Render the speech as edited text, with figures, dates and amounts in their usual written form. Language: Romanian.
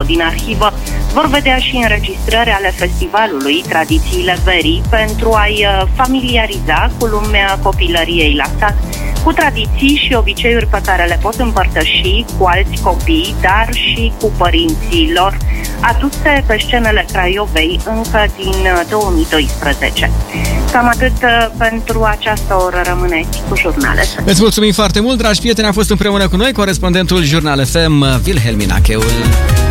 din arhivă vor vedea și înregistrări ale festivalului Tradițiile Verii pentru a-i familiariza cu lumea copilăriei la sat, cu tradiții și obiceiuri pe care le pot împărtăși cu alți copii, dar și cu părinții lor, aduse pe scenele Craiovei încă din 2012. Cam atât pentru această oră. Rămâneți cu Jurnal FM. Îți mulțumim foarte mult, dragi prieteni, a fost împreună cu noi corespondentul Jurnal FM, Wilhelmina Cheul.